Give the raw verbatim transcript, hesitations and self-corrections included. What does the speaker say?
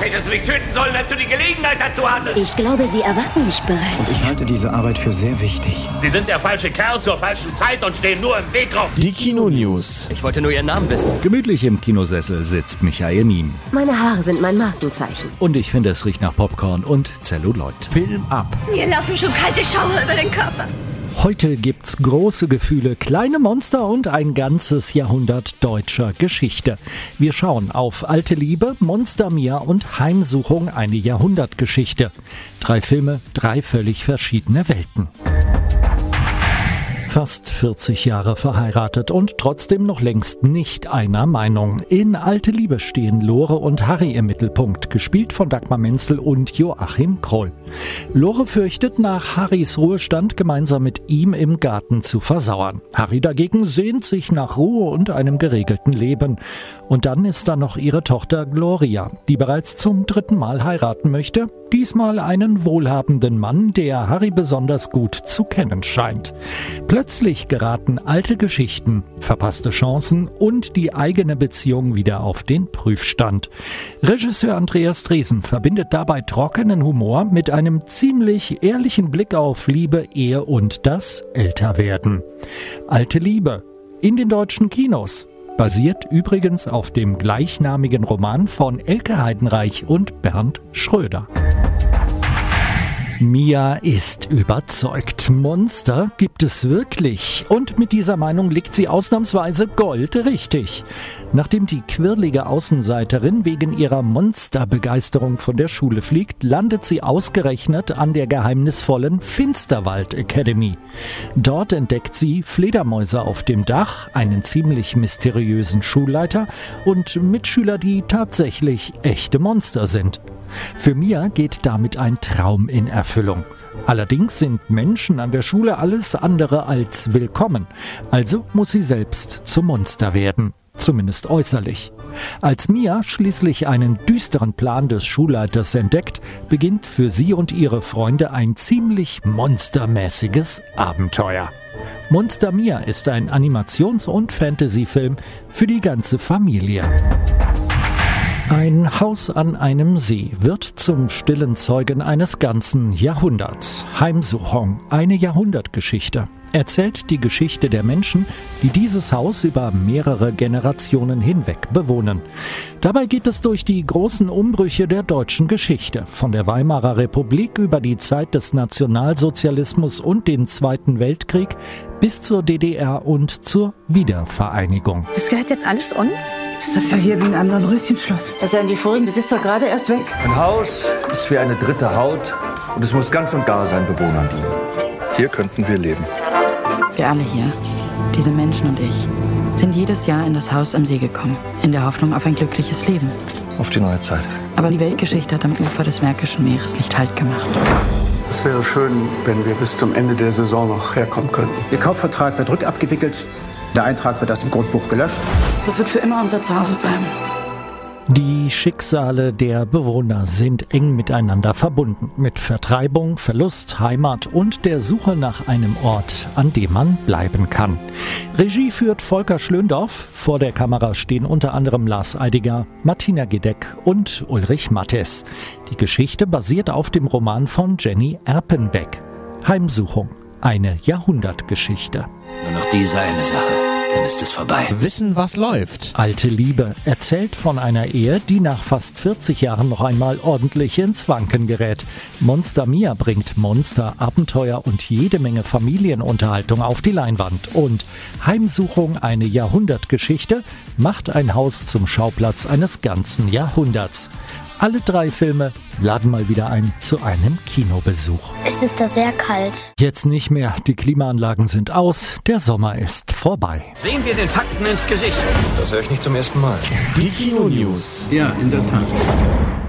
Hättest du mich töten sollen, als du die Gelegenheit dazu hattest. Ich glaube, Sie erwarten mich bereits. Und ich halte diese Arbeit für sehr wichtig. Sie sind der falsche Kerl zur falschen Zeit und stehen nur im Weg rum. Die Kino-News. Ich wollte nur Ihren Namen wissen. Gemütlich im Kinosessel sitzt Michael Niem. Meine Haare sind mein Markenzeichen. Und ich finde, es riecht nach Popcorn und Zelluloid. Film ab. Mir laufen schon kalte Schauer über den Körper. Heute gibt's große Gefühle, kleine Monster und ein ganzes Jahrhundert deutscher Geschichte. Wir schauen auf Alte Liebe, Monster Mia und Heimsuchung, eine Jahrhundertgeschichte. Drei Filme, drei völlig verschiedene Welten. Fast vierzig Jahre verheiratet und trotzdem noch längst nicht einer Meinung. In Alte Liebe stehen Lore und Harry im Mittelpunkt, gespielt von Dagmar Menzel und Joachim Kroll. Lore fürchtet, nach Harrys Ruhestand gemeinsam mit ihm im Garten zu versauern. Harry dagegen sehnt sich nach Ruhe und einem geregelten Leben. Und dann ist da noch ihre Tochter Gloria, die bereits zum dritten Mal heiraten möchte. Diesmal einen wohlhabenden Mann, der Harry besonders gut zu kennen scheint. Plötzlich geraten alte Geschichten, verpasste Chancen und die eigene Beziehung wieder auf den Prüfstand. Regisseur Andreas Dresen verbindet dabei trockenen Humor mit einem ziemlich ehrlichen Blick auf Liebe, Ehe und das Älterwerden. Alte Liebe in den deutschen Kinos. Basiert übrigens auf dem gleichnamigen Roman von Elke Heidenreich und Bernd Schröder. Mia ist überzeugt. Monster gibt es wirklich. Und mit dieser Meinung liegt sie ausnahmsweise goldrichtig. Nachdem die quirlige Außenseiterin wegen ihrer Monsterbegeisterung von der Schule fliegt, landet sie ausgerechnet an der geheimnisvollen Finsterwald Academy. Dort entdeckt sie Fledermäuse auf dem Dach, einen ziemlich mysteriösen Schulleiter und Mitschüler, die tatsächlich echte Monster sind. Für Mia geht damit ein Traum in Erfüllung. Allerdings sind Menschen an der Schule alles andere als willkommen. Also muss sie selbst zum Monster werden. Zumindest äußerlich. Als Mia schließlich einen düsteren Plan des Schulleiters entdeckt, beginnt für sie und ihre Freunde ein ziemlich monstermäßiges Abenteuer. Monster Mia ist ein Animations- und Fantasyfilm für die ganze Familie. Ein Haus an einem See wird zum stillen Zeugen eines ganzen Jahrhunderts. Heimsuchung, eine Jahrhundertgeschichte, erzählt die Geschichte der Menschen, die dieses Haus über mehrere Generationen hinweg bewohnen. Dabei geht es durch die großen Umbrüche der deutschen Geschichte, von der Weimarer Republik über die Zeit des Nationalsozialismus und den Zweiten Weltkrieg bis zur D D R und zur Wiedervereinigung. Das gehört jetzt alles uns? Das ist ja hier wie in einem Dornröschenschloss. Das seien die vorigen Besitzer gerade erst weg. Ein Haus ist wie eine dritte Haut und es muss ganz und gar seinen Bewohnern dienen. Hier könnten wir leben. Wir alle hier, diese Menschen und ich, sind jedes Jahr in das Haus am See gekommen, in der Hoffnung auf ein glückliches Leben. Auf die neue Zeit. Aber die Weltgeschichte hat am Ufer des Märkischen Meeres nicht Halt gemacht. Es wäre schön, wenn wir bis zum Ende der Saison noch herkommen könnten. Der Kaufvertrag wird rückabgewickelt, der Eintrag wird aus dem Grundbuch gelöscht. Das wird für immer unser Zuhause bleiben. Die Schicksale der Bewohner sind eng miteinander verbunden, mit Vertreibung, Verlust, Heimat und der Suche nach einem Ort, an dem man bleiben kann. Regie führt Volker Schlöndorff, vor der Kamera stehen unter anderem Lars Eidinger, Martina Gedeck und Ulrich Mattes. Die Geschichte basiert auf dem Roman von Jenny Erpenbeck. Heimsuchung, eine Jahrhundertgeschichte. Nur noch diese eine Sache. Dann ist es vorbei. Wissen, was läuft. Alte Liebe erzählt von einer Ehe, die nach fast vierzig Jahren noch einmal ordentlich ins Wanken gerät. Monster Mia bringt Monster, Abenteuer und jede Menge Familienunterhaltung auf die Leinwand. Und Heimsuchung, eine Jahrhundertgeschichte, macht ein Haus zum Schauplatz eines ganzen Jahrhunderts. Alle drei Filme laden mal wieder ein zu einem Kinobesuch. Es ist da sehr kalt. Jetzt nicht mehr, die Klimaanlagen sind aus, der Sommer ist vorbei. Sehen wir den Fakten ins Gesicht. Das höre ich nicht zum ersten Mal. Die Kino-News. Ja, in der Tat.